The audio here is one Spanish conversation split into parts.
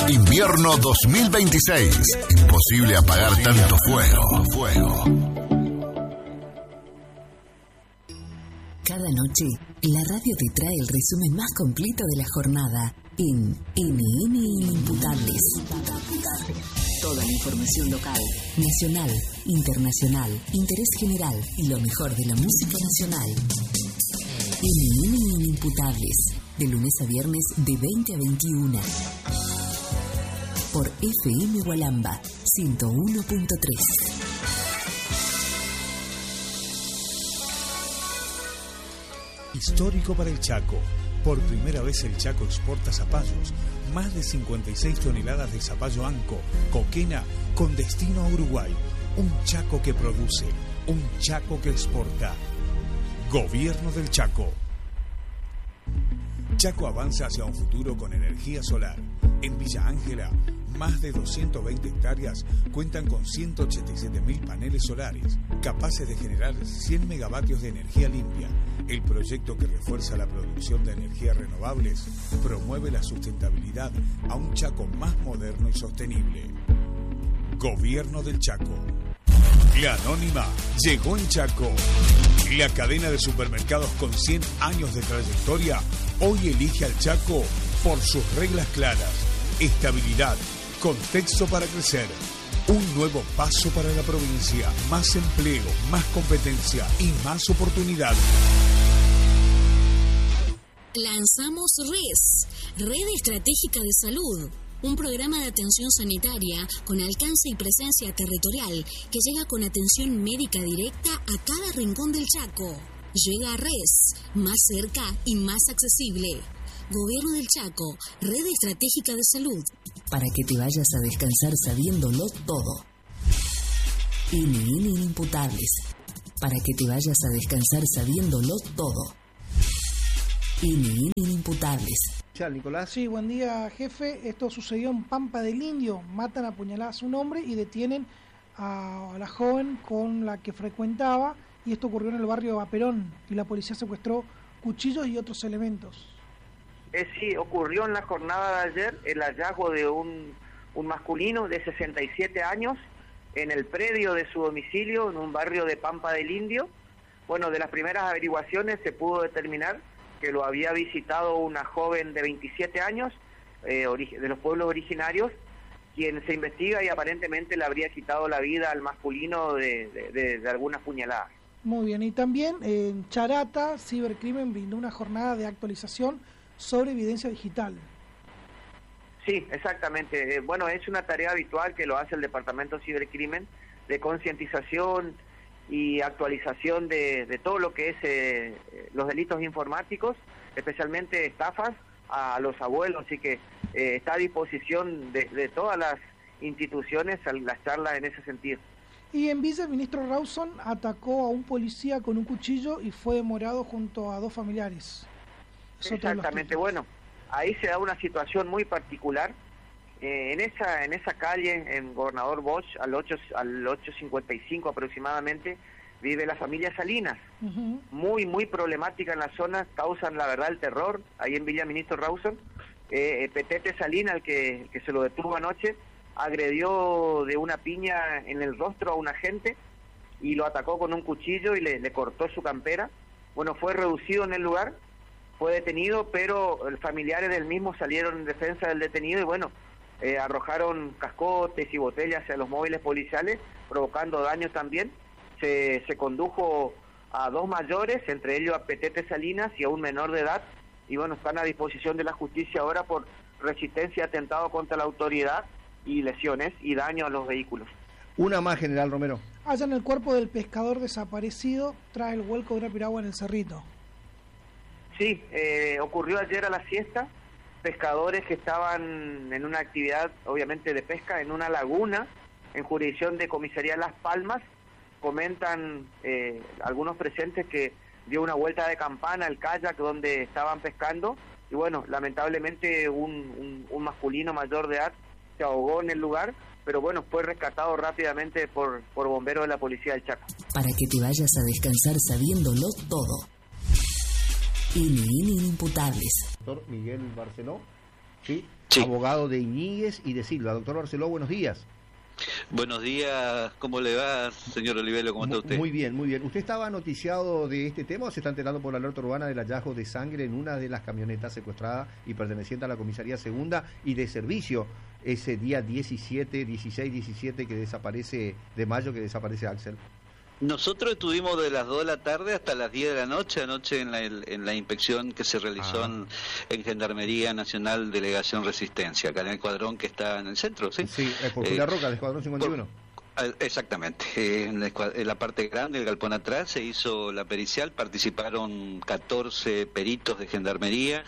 Invierno 2026. Imposible apagar tanto fuego. Cada noche, la radio te trae el resumen más completo de la jornada en NN Inimputables. Toda la información local, nacional, internacional, interés general y lo mejor de la música nacional. NN Inimputables, de lunes a viernes de 20 a 21. Por FM Gualamba 101.3. Histórico para el Chaco. Por primera vez el Chaco exporta zapallos. Más de 56 toneladas de zapallo anco, coquena, con destino a Uruguay. Un Chaco que produce, un Chaco que exporta. Gobierno del Chaco. Chaco avanza hacia un futuro con energía solar. En Villa Ángela, más de 220 hectáreas cuentan con 187.000 paneles solares, capaces de generar 100 megavatios de energía limpia. El proyecto que refuerza la producción de energías renovables promueve la sustentabilidad a un Chaco más moderno y sostenible. Gobierno del Chaco. La Anónima llegó en Chaco. La cadena de supermercados con 100 años de trayectoria hoy elige al Chaco por sus reglas claras, estabilidad, contexto para crecer. Un nuevo paso para la provincia, más empleo, más competencia y más oportunidad. Lanzamos Red Estratégica de Salud, un programa de atención sanitaria con alcance y presencia territorial que llega con atención médica directa a cada rincón del Chaco. Llega a RES, más cerca y más accesible. Gobierno del Chaco, Red Estratégica de Salud. Para que te vayas a descansar sabiéndolo todo. NN Inimputables. Para que te vayas a descansar sabiéndolo todo. NN Inimputables. Nicolás. Sí, buen día, jefe. Esto sucedió en Pampa del Indio. Matan a puñaladas a un hombre y detienen a la joven con la que frecuentaba. Y esto ocurrió en el barrio Vaperón. Y la policía secuestró cuchillos y otros elementos. Sí, ocurrió en la jornada de ayer el hallazgo de un masculino de 67 años en el predio de su domicilio en un barrio de Pampa del Indio. Bueno, de las primeras averiguaciones se pudo determinar que lo había visitado una joven de 27 años de los pueblos originarios, quien se investiga y aparentemente le habría quitado la vida al masculino de algunas puñaladas. Muy bien, y también en Charata, Cibercrimen brindó una jornada de actualización sobre evidencia digital. Sí, exactamente. Bueno, es una tarea habitual que lo hace el Departamento de Cibercrimen, de concientización y actualización de todo lo que es los delitos informáticos, especialmente estafas a los abuelos, así que está a disposición de todas las instituciones las charlas en ese sentido. Y en Villa, el ministro Rawson atacó a un policía con un cuchillo y fue demorado junto a dos familiares. Exactamente, bueno, ahí se da una situación muy particular. En esa calle, en Gobernador Bosch, al 855 aproximadamente, vive la familia Salinas, muy problemática en la zona, causan la verdad el terror, ahí en Villa Ministro Rawson. Petete Salinas, el que se lo detuvo anoche, agredió de una piña en el rostro a un agente y lo atacó con un cuchillo y le cortó su campera. Bueno, fue reducido en el lugar, fue detenido, pero los familiares del mismo salieron en defensa del detenido y bueno, arrojaron cascotes y botellas hacia los móviles policiales, provocando daños también. Se condujo a dos mayores, entre ellos a Petete Salinas y a un menor de edad, y bueno, están a disposición de la justicia ahora por resistencia, atentado contra la autoridad y lesiones y daño a los vehículos. Una más, General Romero. Hallan el cuerpo del pescador desaparecido tras el vuelco de una piragua en el Cerrito. Sí, ocurrió ayer a la siesta. Pescadores que estaban en una actividad, obviamente, de pesca en una laguna en jurisdicción de Comisaría Las Palmas. Comentan algunos presentes que dio una vuelta de campana al kayak donde estaban pescando y bueno, lamentablemente un masculino mayor de edad se ahogó en el lugar, pero bueno, fue rescatado rápidamente por bomberos de la Policía del Chaco. Para que te vayas a descansar sabiéndolo todo. NN Inimputables. Doctor Miguel Barceló, ¿sí? Sí. Abogado de Iñiguez y de Silva. Doctor Barceló, buenos días. Buenos días, ¿cómo le va, señor Olivelo? ¿Cómo está usted? Muy bien, muy bien. ¿Usted estaba noticiado de este tema o se está enterando por la alerta urbana del hallazgo de sangre en una de las camionetas secuestradas y perteneciente a la comisaría segunda y de servicio ese día 16, 17 que desaparece, de mayo, que desaparece Axel? Nosotros estuvimos de las 2 de la tarde hasta las 10 de la noche, anoche en la inspección que se realizó en Gendarmería Nacional Delegación Resistencia, acá en el escuadrón que está en el centro, ¿sí? Sí, por Julia Roca, del escuadrón 51. Exactamente, en la parte grande, el galpón atrás, se hizo la pericial, participaron 14 peritos de Gendarmería,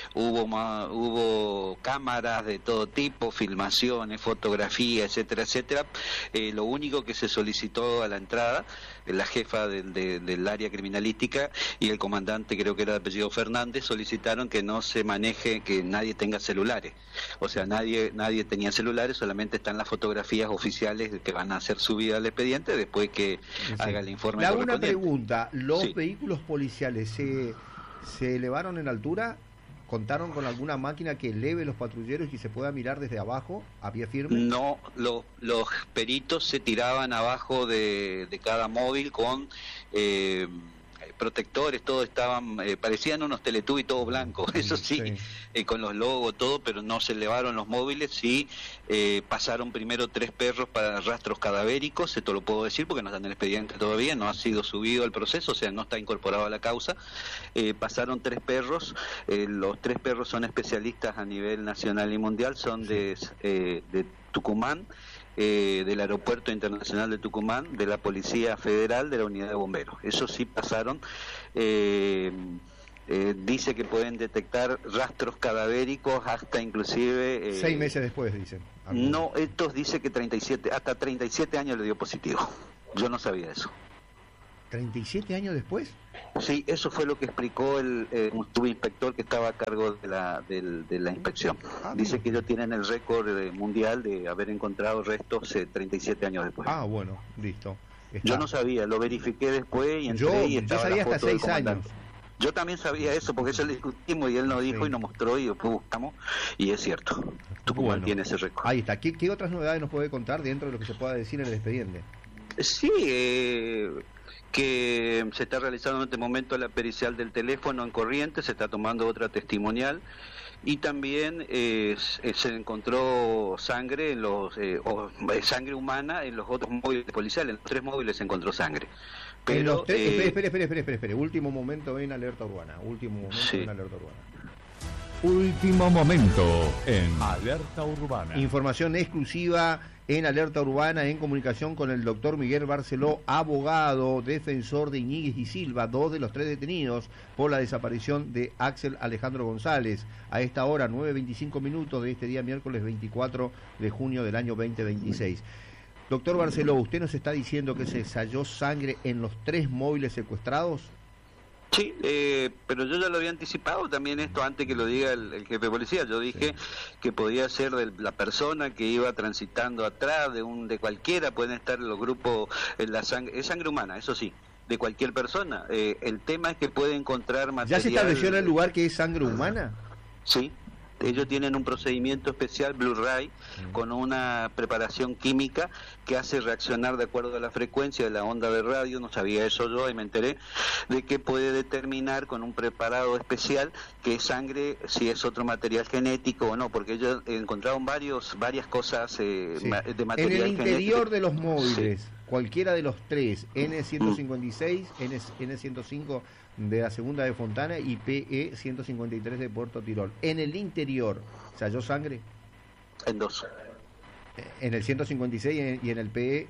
hubo cámaras de todo tipo, filmaciones, fotografías, etcétera, etcétera. Lo único que se solicitó a la entrada, la jefa del área criminalística y el comandante, creo que era de apellido Fernández, solicitaron que no se maneje, que nadie tenga celulares. O sea, nadie tenía celulares, solamente están las fotografías oficiales que van a ser subidas al expediente después que haga el informe. Le hago correspondiente. una pregunta, ¿los vehículos policiales se elevaron en altura? ¿Contaron con alguna máquina que eleve los patrulleros y se pueda mirar desde abajo a pie firme? No, los peritos se tiraban abajo de cada móvil con protectores, todos estaban, parecían unos Teletubbies todo blancos, eso sí, con los logos, todo, pero no se elevaron los móviles, sí, pasaron primero 3 perros para rastros cadavéricos, esto lo puedo decir porque no está en el expediente todavía, no ha sido subido al proceso, o sea, no está incorporado a la causa, pasaron 3 perros, los 3 perros son especialistas a nivel nacional y mundial, son de Tucumán, del Aeropuerto Internacional de Tucumán, de la Policía Federal, de la Unidad de Bomberos. Eso sí pasaron. Dice que pueden detectar rastros cadavéricos hasta inclusive... 6 meses después, dicen. No, estos dice que hasta 37 años le dio positivo. Yo no sabía eso. ¿37 años después? Sí, eso fue lo que explicó un subinspector que estaba a cargo de la inspección. Dice que ellos tienen el récord mundial de haber encontrado restos 37 años después. Ah, bueno, listo. Yo no sabía, lo verifiqué después y entré y estaba yo sabía hasta 6 años. Yo también sabía eso porque eso lo discutimos y él nos dijo y nos mostró y después buscamos y es cierto. Tucumán tiene ese récord. Ahí está. ¿Qué otras novedades nos puede contar dentro de lo que se pueda decir en el expediente? Sí, que se está realizando en este momento la pericial del teléfono en Corrientes, se está tomando otra testimonial y también se encontró sangre sangre humana en los otros móviles policiales, en los 3 móviles se encontró sangre. Pero espere, último momento en Alerta Urbana, en Alerta Urbana. Último momento en Alerta Urbana. Información exclusiva en Alerta Urbana en comunicación con el doctor Miguel Barceló, abogado, defensor de Iñiguez y Silva, 2 de los 3 detenidos por la desaparición de Axel Alejandro González. A esta hora, 9:25 de este día miércoles 24 de junio del año 2026. Doctor Barceló, ¿usted nos está diciendo que se halló sangre en los 3 móviles secuestrados? Sí, pero yo ya lo había anticipado también esto antes que lo diga el jefe de policía. Yo dije que podía ser de la persona que iba transitando atrás, de cualquiera, pueden estar los grupos, es sangre humana, eso sí, de cualquier persona. El tema es que puede encontrar material... ¿Ya se estableció en el lugar que es sangre humana? Sí. Ellos tienen un procedimiento especial, Blu-ray, con una preparación química que hace reaccionar de acuerdo a la frecuencia de la onda de radio, no sabía eso yo y me enteré, de que puede determinar con un preparado especial que es sangre, si es otro material genético o no, porque ellos encontraron varias cosas de material genético. En el interior de los móviles, cualquiera de los 3, N156, N105... de la segunda de Fontana y PE 153 de Puerto Tirol. En el interior, ¿se halló sangre? En 2. ¿En el 156 y en el PE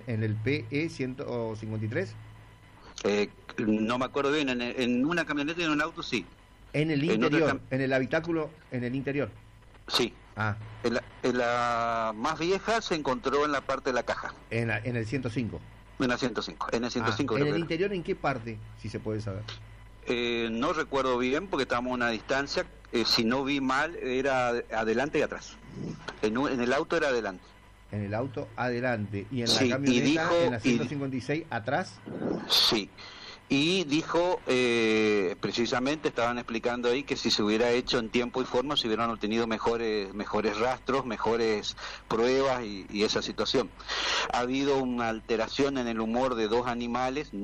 153? No me acuerdo bien, en una camioneta y en un auto sí. ¿En el interior? ¿En el habitáculo? ¿En el interior? Sí. En la más vieja se encontró en la parte de la caja. En el 105. En la 105, en el 105. ¿En el interior en qué parte, si se puede saber? No recuerdo bien porque estábamos a una distancia, si no vi mal, era adelante y atrás. En el auto era adelante. En el auto adelante. ¿Y en la camioneta, en la 156, atrás? Sí. y dijo, precisamente estaban explicando ahí que si se hubiera hecho en tiempo y forma se hubieran obtenido mejores rastros, mejores pruebas y esa situación. Ha habido una alteración en el humor de 2 animales.